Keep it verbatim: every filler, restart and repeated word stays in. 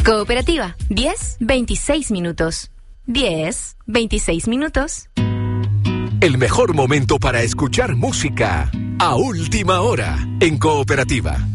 Cooperativa, diez, veintiséis minutos. diez, veintiséis minutos. El mejor momento para escuchar música a última hora en Cooperativa.